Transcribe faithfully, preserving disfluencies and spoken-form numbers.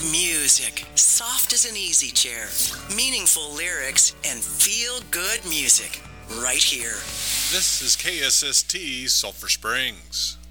Music, soft as an easy chair, meaningful lyrics, and feel-good music, right here. This is K S S T Sulphur Springs.